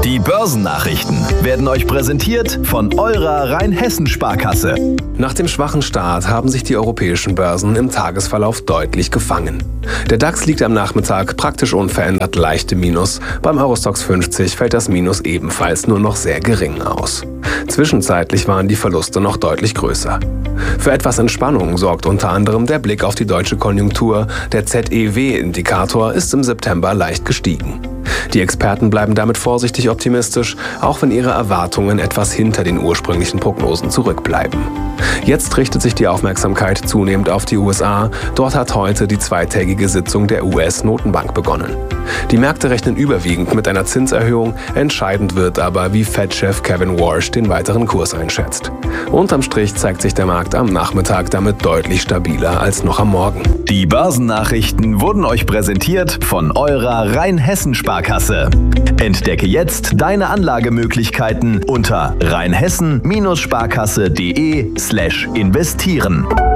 Die Börsennachrichten werden euch präsentiert von eurer Rheinhessen-Sparkasse. Nach dem schwachen Start haben sich die europäischen Börsen im Tagesverlauf deutlich gefangen. Der DAX liegt am Nachmittag praktisch unverändert leicht im Minus. Beim Eurostoxx 50 fällt das Minus ebenfalls nur noch sehr gering aus. Zwischenzeitlich waren die Verluste noch deutlich größer. Für etwas Entspannung sorgt unter anderem der Blick auf die deutsche Konjunktur. Der ZEW-Indikator ist im September leicht gestiegen. Die Experten bleiben damit vorsichtig optimistisch, auch wenn ihre Erwartungen etwas hinter den ursprünglichen Prognosen zurückbleiben. Jetzt richtet sich die Aufmerksamkeit zunehmend auf die USA. Dort hat heute die zweitägige Sitzung der US-Notenbank begonnen. Die Märkte rechnen überwiegend mit einer Zinserhöhung. Entscheidend wird aber, wie Fed-Chef Kevin Warsh den weiteren Kurs einschätzt. Unterm Strich zeigt sich der Markt am Nachmittag damit deutlich stabiler als noch am Morgen. Die Börsennachrichten wurden euch präsentiert von eurer Rheinhessen-Sparkasse. Entdecke jetzt deine Anlagemöglichkeiten unter rheinhessen-sparkasse.de/investieren.